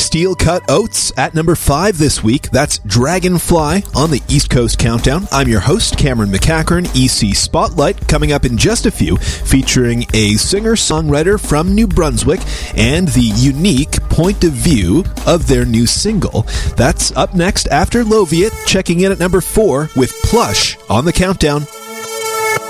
Steel Cut Oats at number 5 this week. That's Dragonfly on the East Coast Countdown. I'm your host, Cameron McCachran. EC Spotlight coming up in just a few, featuring a singer-songwriter from New Brunswick and the unique point of view of their new single. That's up next after Loviet, checking in at number 4 with Plush on the Countdown.